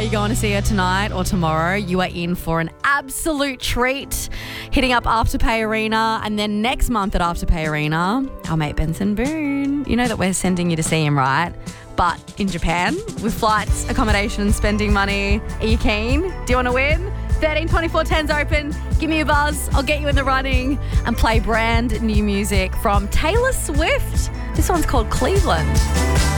you're going to see her tonight or tomorrow, you are in for an absolute treat. Hitting up Afterpay Arena, and then next month at Afterpay Arena, our mate Benson Boone. You know that we're sending you to see him, right? But in Japan, with flights, accommodation, spending money. Are you keen? Do you want to win? 13 24 10's open. Give me a buzz. I'll get you in the running and play brand new music from Taylor Swift. This one's called Cleveland.